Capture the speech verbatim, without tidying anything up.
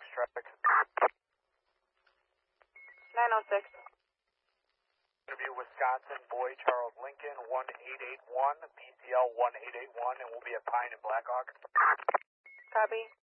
six traffic. nine oh six. Interview Wisconsin, Boy Charles Lincoln, one eight eight one, B C L one eight eight one, and we'll be at Pine and Blackhawk. Copy.